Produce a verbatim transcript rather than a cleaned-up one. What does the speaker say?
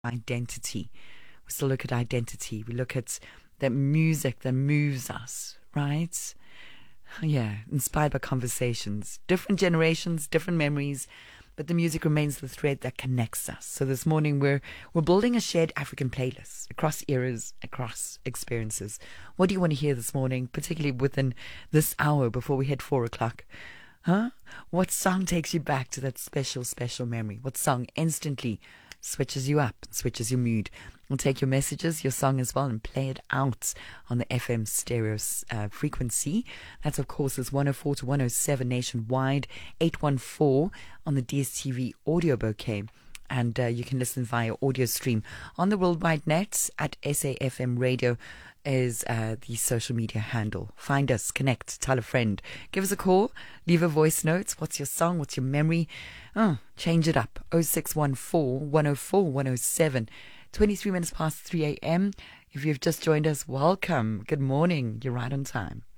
identity. We still look at identity. We look at that music that moves us, right? Yeah, inspired by conversations. Different generations, different memories, but the music remains the thread that connects us. So this morning we're we're building a shared African playlist across eras, across experiences. What do you want to hear this morning, particularly within this hour before we hit four o'clock? Huh? What song takes you back to that special, special memory? What song instantly switches you up, switches your mood? We'll take your messages, your song as well, and play it out on the F M stereo uh, frequency. That's, of course, is one oh four to one oh seven nationwide, eight one four on the D S T V audio bouquet. And uh, you can listen via audio stream on the worldwide net at S A F M Radio is uh, the social media handle. Find us, connect, tell a friend. Give us a call, leave a voice note. What's your song? What's your memory? Oh, change it up. oh six one four, one oh four, one oh seven. twenty-three minutes past three a.m. If you've just joined us, welcome. Good morning. You're right on time.